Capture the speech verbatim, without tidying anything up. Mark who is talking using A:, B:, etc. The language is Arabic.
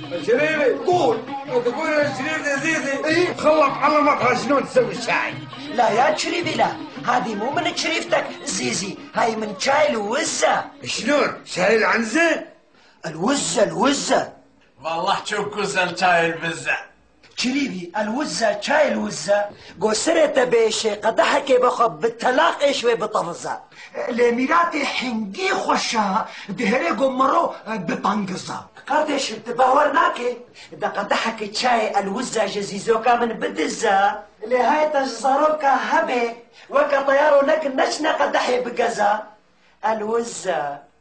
A: شريفي
B: قول.
A: تقول يا شريف يا زيزي
B: ايه؟
A: خلص علمك شلون تسوي الشاي.
C: لا يا شريفي لا، هذه مو من شريفتك زيزي، هاي من شاي الوزة.
A: شلون؟ شاي العنزة؟
C: الوزة الوزة.
D: والله تشوف كوزل شاي البزة.
C: شريفي الوزة شاي الوزة قوسرة بيشي قدحك بخب بالتلاق شوي بطفزة
B: لميراتي حنجي خوشا دهري قمرو ببانقزة
C: قدش بتباورناكي دا قدحك شاي الوزة جزيزوكا من بدزة لهاي تجزروكا هبي وكا طيارو لك نشنا قدحي بقزة الوزة.